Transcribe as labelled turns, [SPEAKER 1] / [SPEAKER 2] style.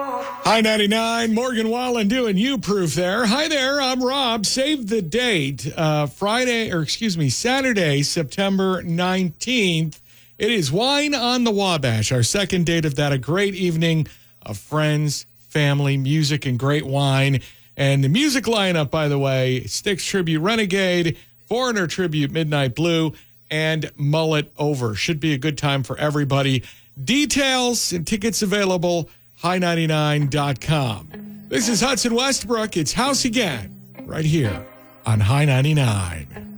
[SPEAKER 1] Hi 99, Morgan Wallen doing you proof there. Hi there, I'm Rob. Save the date, Saturday, September 19th. It is Wine on the Wabash, our second date of that. A great evening of friends, family, music, and great wine. And the music lineup, by the way, Styx Tribute Renegade, Foreigner Tribute Midnight Blue, and Mullet Over. Should be a good time for everybody. Details and tickets available, high99.com. This is Hudson Westbrook. It's House Again, right here on High 99.